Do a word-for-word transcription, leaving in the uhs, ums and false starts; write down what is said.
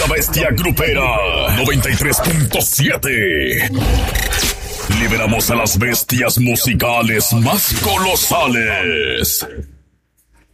La Bestia Grupera noventa y tres punto siete. Liberamos a las bestias musicales más colosales.